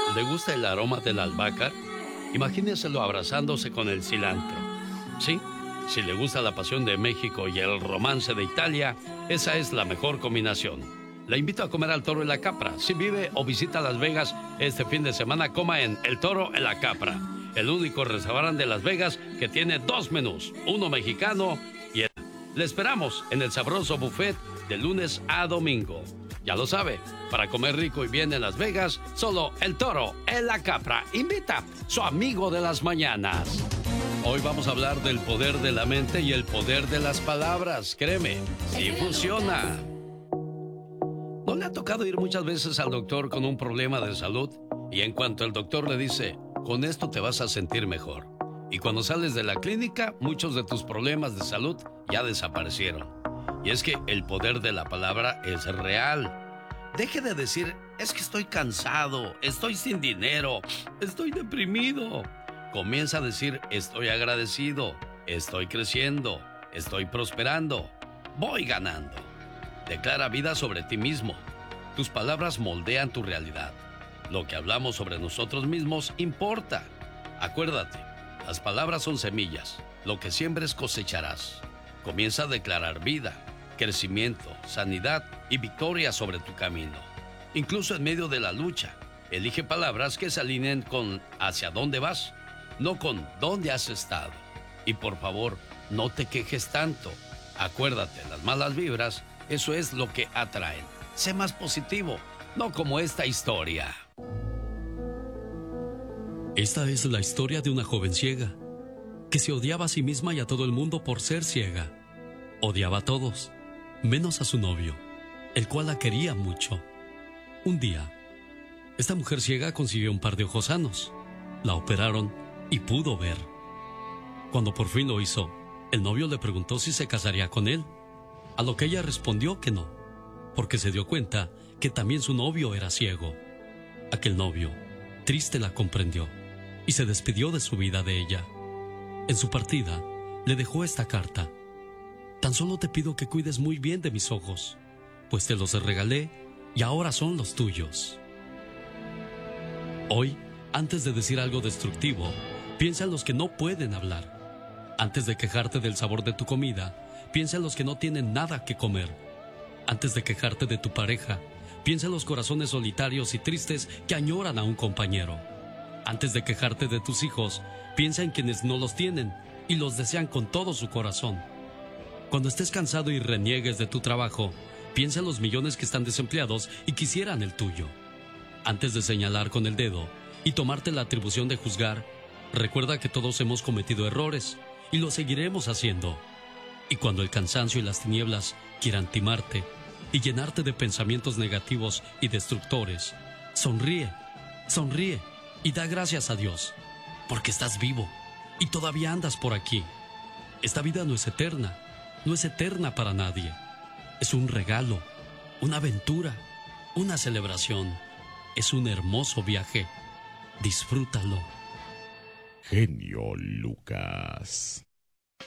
¿Le gusta el aroma del albahaca? Imagínenselo abrazándose con el cilantro. ¿Sí? Si le gusta la pasión de México y el romance de Italia, esa es la mejor combinación. La invito a comer al Toro en la Capra. Si vive o visita Las Vegas este fin de semana, coma en El Toro en la Capra, el único restaurante de Las Vegas que tiene 2 menús, uno mexicano y el... Le esperamos en el sabroso buffet de lunes a domingo. Ya lo sabe, para comer rico y bien en Las Vegas, solo El Toro en la Capra invita su amigo de las mañanas. Hoy vamos a hablar del poder de la mente y el poder de las palabras. Créeme, sí funciona. ¿No le ha tocado ir muchas veces al doctor con un problema de salud? Y en cuanto el doctor le dice, con esto te vas a sentir mejor. Y cuando sales de la clínica, muchos de tus problemas de salud ya desaparecieron. Y es que el poder de la palabra es real. Deje de decir, es que estoy cansado, estoy sin dinero, estoy deprimido. Comienza a decir, estoy agradecido, estoy creciendo, estoy prosperando, voy ganando. Declara vida sobre ti mismo. Tus palabras moldean tu realidad. Lo que hablamos sobre nosotros mismos importa. Acuérdate, las palabras son semillas. Lo que siembres cosecharás. Comienza a declarar vida, crecimiento, sanidad y victoria sobre tu camino. Incluso en medio de la lucha, elige palabras que se alineen con hacia dónde vas, no con dónde has estado. Y por favor, no te quejes tanto. Acuérdate, las malas vibras, eso es lo que atraen. Sé más positivo, no como esta historia. Esta es la historia de una joven ciega que se odiaba a sí misma y a todo el mundo por ser ciega. Odiaba a todos, menos a su novio, el cual la quería mucho. Un día, esta mujer ciega consiguió un par de ojos sanos. La operaron y pudo ver. Cuando por fin lo hizo, el novio le preguntó si se casaría con él, a lo que ella respondió que no, porque se dio cuenta que también su novio era ciego. Aquel novio, triste, la comprendió y se despidió de su vida de ella. En su partida, le dejó esta carta. Tan solo te pido que cuides muy bien de mis ojos, pues te los regalé y ahora son los tuyos. Hoy, antes de decir algo destructivo, piensa en los que no pueden hablar. Antes de quejarte del sabor de tu comida, piensa en los que no tienen nada que comer. Antes de quejarte de tu pareja, piensa en los corazones solitarios y tristes que añoran a un compañero. Antes de quejarte de tus hijos, piensa en quienes no los tienen y los desean con todo su corazón. Cuando estés cansado y reniegues de tu trabajo, piensa en los millones que están desempleados y quisieran el tuyo. Antes de señalar con el dedo y tomarte la atribución de juzgar, recuerda que todos hemos cometido errores y lo seguiremos haciendo. Y cuando el cansancio y las tinieblas quieran timarte y llenarte de pensamientos negativos y destructores, sonríe, sonríe y da gracias a Dios, porque estás vivo y todavía andas por aquí. Esta vida no es eterna, no es eterna para nadie. Es un regalo, una aventura, una celebración. Es un hermoso viaje. Disfrútalo. Genio Lucas.